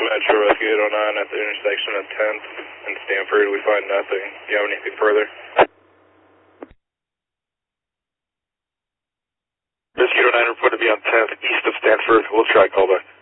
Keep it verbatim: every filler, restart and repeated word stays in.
Metro Rescue eight oh nine at the intersection of tenth and Stanford. We find nothing. Do you have anything further? Rescue eight oh nine reported to be on tenth east of Stanford. We'll try callback.